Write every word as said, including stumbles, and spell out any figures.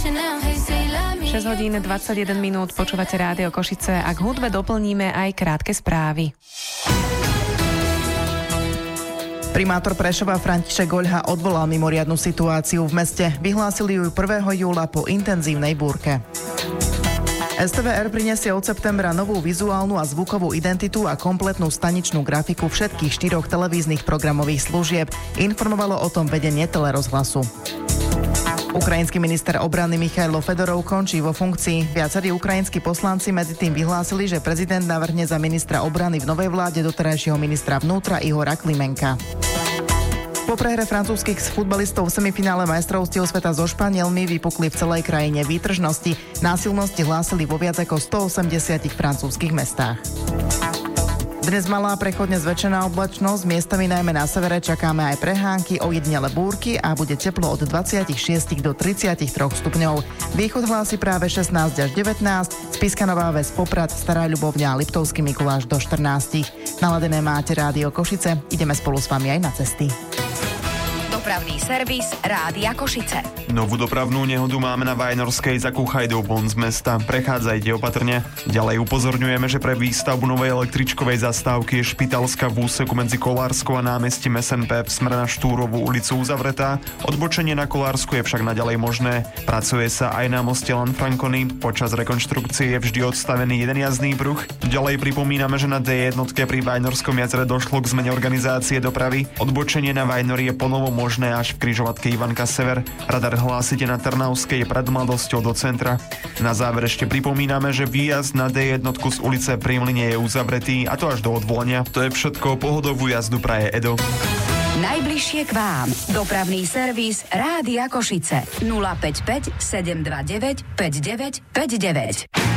šesť hodín dvadsaťjeden minút, počúvate Rádio Košice a k hudbe doplníme aj krátke správy. Primátor Prešova František Goľha odvolal mimoriadnu situáciu v meste. Vyhlásili ju prvého júla po intenzívnej búrke. es té vé er prinesie od septembra novú vizuálnu a zvukovú identitu a kompletnú staničnú grafiku všetkých štyroch televíznych programových služieb. Informovalo o tom vedenie Telerozhlasu. Ukrajinský minister obrany Michailo Fedorov končí vo funkcii. Viacerí ukrajinskí poslanci medzi tým vyhlásili, že prezident navrhne za ministra obrany v novej vláde doterajšieho ministra vnútra Ihora Klimenka. Po prehre francúzskych futbalistov v semifinále majstrovstiev sveta so Španielmi vypukli v celej krajine výtržnosti. Násilnosti hlásili vo viac ako stoosemdesiatich francúzskych mestách. Dnes malá prechodne zväčšená oblačnosť, miestami najmä na severe čakáme aj prehánky, ojedinele búrky a bude teplo od dvadsaťšesť do tridsaťtri stupňov. Východ hlási práve šestnásť až devätnásť, Spišská Nová Ves, Poprad, Stará Ľubovňa a Liptovský Mikuláš do štrnásť. Naladené máte Rádio Košice, ideme spolu s vami aj na cesty. Dopravný servis Rádia Košice. Novú dopravnú nehodu máme na Vajnorskej za Kuchajdou von z mesta. Prechádzajte opatrne. Ďalej upozorňujeme, že pre výstavbu novej električkovej zastávky je Špitalská v úseku medzi Kolárskou a námestím es en pé v smere na Štúrovú ulicu uzavretá. Odbočenie na Kolársku je však naďalej možné. Pracuje sa aj na moste Lanfranconi. Počas rekonštrukcie je vždy odstavený jeden jazdný pruh. Ďalej pripomíname, že na dé jednotke pri Vajnorskom jazere došlo k zmene organizácie dopravy. Odbočenie na Vajnori je ponovo možné až v križovatke Ivanka Sever. Radar hlásite na Trnavskej pred Mladosťou do centra. Na záver ešte pripomíname, že výjazd na dé jednotku z ulice pri Mlyne je uzavretý, a to až do odvolania. To je všetko, pohodovú jazdu praje Edo. Najbližšie k vám. Dopravný servis Rádia Košice. nula päť päť sedem dva deväť päť deväť päť deväť.